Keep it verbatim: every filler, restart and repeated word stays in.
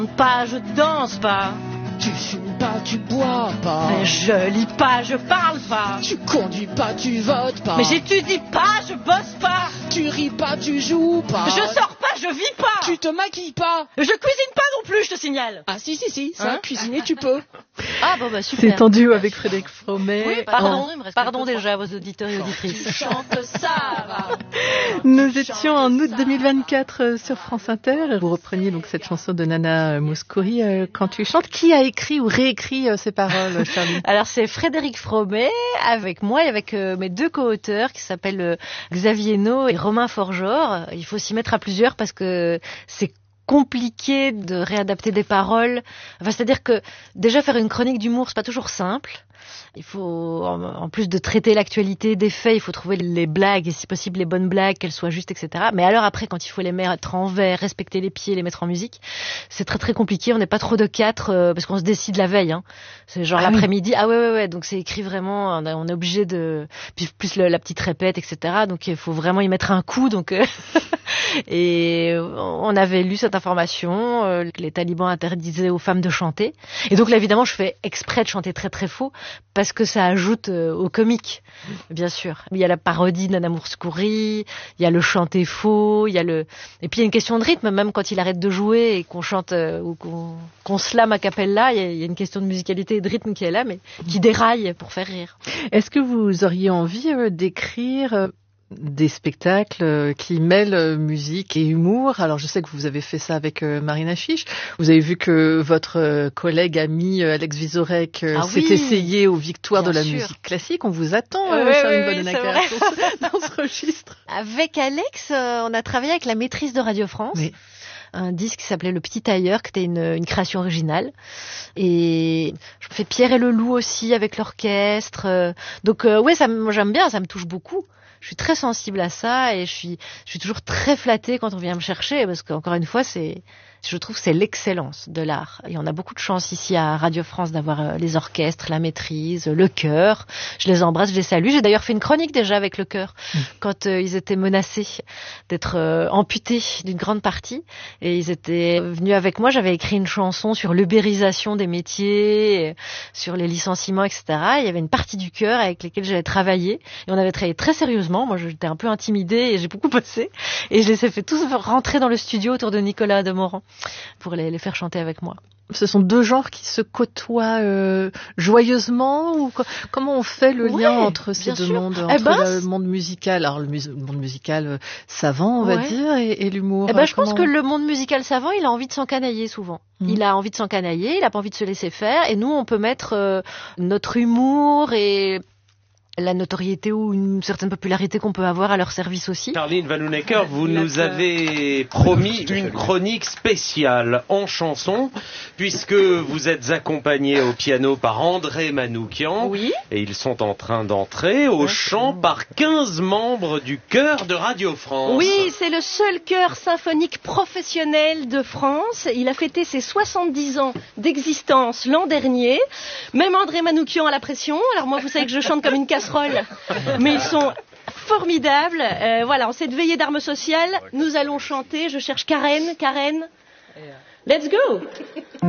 Pas, je danse pas. Tu fumes pas, tu bois pas. Mais je lis pas, je parle pas. Tu conduis pas, tu votes pas. Mais j'étudie pas, je bosse pas. Tu ris pas, tu joues pas. Je sors pas, je vis pas. Tu te maquilles pas. Je cuisine pas non plus, je te signale. Ah si, si, si, ça, Hein cuisiner tu peux. Ah bon bah super. C'est tendu avec Frédéric Fromet. Oui, pardon, pardon déjà vos auditeurs et auditrices. Tu chantes ça, va. Nous étions en août deux mille vingt-quatre sur France Inter. Vous repreniez donc cette chanson de Nana Mouskouri, euh, Quand tu chantes. Qui a écrit ou réécrit euh, ces paroles, Charlie? Alors c'est Frédéric Fromet avec moi et avec euh, mes deux co-auteurs qui s'appellent euh, Xavier No et Romain Forgeor. Il faut s'y mettre à plusieurs parce que c'est compliqué de réadapter des paroles. Enfin, c'est-à-dire que déjà faire une chronique d'humour, c'est pas toujours simple. Il faut, en plus de traiter l'actualité des faits, il faut trouver les blagues et si possible les bonnes blagues, qu'elles soient justes, et cetera. Mais alors après, quand il faut les mettre en vers, respecter les pieds, les mettre en musique, c'est très très compliqué. On n'est pas trop de quatre euh, parce qu'on se décide la veille. Hein. C'est genre ah l'après-midi. Oui. Ah ouais ouais ouais. Donc c'est écrit vraiment. On, a, on est obligé de puis plus le, la petite répète, et cetera. Donc il faut vraiment y mettre un coup. Donc euh... et on avait lu cette information euh, que les talibans interdisaient aux femmes de chanter. Et donc là évidemment, je fais exprès de chanter très très faux. Parce que ça ajoute euh, au comique, bien sûr. Il y a la parodie de Nana Mouskouri, il y a le chanter faux, il y a le et puis il y a une question de rythme, même quand il arrête de jouer et qu'on chante euh, ou qu'on, qu'on slame a cappella, il y, a, il y a une question de musicalité et de rythme qui est là, mais qui déraille pour faire rire. Est-ce que vous auriez envie euh, d'écrire euh... des spectacles qui mêlent musique et humour? Alors je sais que vous avez fait ça avec Marina Chiche. Vous avez vu que votre collègue ami Alex Vizorek ah s'est oui, essayé aux victoires de la sûr. musique classique. On vous attend, euh, Charline oui, Vanhoenacker, oui, dans, dans ce registre. Avec Alex, on a travaillé avec la maîtrise de Radio France. Oui. Un disque qui s'appelait Le Petit Tailleur, qui était une, une création originale. Et je fais Pierre et le Loup aussi avec l'orchestre. Donc euh, ouais, ça, moi j'aime bien, ça me touche beaucoup. Je suis très sensible à ça et je suis, je suis toujours très flattée quand on vient me chercher parce qu'encore une fois, c'est, je trouve que c'est l'excellence de l'art. Et on a beaucoup de chance ici à Radio France d'avoir les orchestres, la maîtrise, le chœur. Je les embrasse, je les salue. J'ai d'ailleurs fait une chronique déjà avec le chœur mmh. quand euh, ils étaient menacés d'être euh, amputés d'une grande partie. Et ils étaient venus avec moi. J'avais écrit une chanson sur l'ubérisation des métiers, sur les licenciements, et cetera. Il y avait une partie du chœur avec laquelle j'avais travaillé. Et on avait travaillé très sérieusement. Moi, j'étais un peu intimidée et j'ai beaucoup bossé. Et je les ai fait tous rentrer dans le studio autour de Nicolas Demorand pour les, les faire chanter avec moi. Ce sont deux genres qui se côtoient euh, joyeusement ou co- comment on fait le lien ouais, entre ces deux sûr. mondes, entre eh ben, le monde musical, alors le, mus- le monde musical euh, savant, on ouais. va dire, et, et l'humour. Eh ben, euh, je pense que le monde musical savant, il a envie de s'encanailler souvent. Mmh. Il a envie de s'encanailler, il a pas envie de se laisser faire, et nous, on peut mettre euh, notre humour et la notoriété ou une certaine popularité qu'on peut avoir à leur service aussi. Charline Vanhoenacker, vous nous avez promis une chronique spéciale en chanson, puisque vous êtes accompagné au piano par André Manoukian, oui. et ils sont en train d'entrer au chant par quinze membres du chœur de Radio France. Oui, c'est le seul chœur symphonique professionnel de France. Il a fêté ses soixante-dix ans d'existence l'an dernier. Même André Manoukian a la pression. Alors moi, vous savez que je chante comme une casserole. Mais ils sont formidables. Euh, voilà, en cette veillée d'armes sociales, nous allons chanter. Je cherche Karen, Karen. Let's go!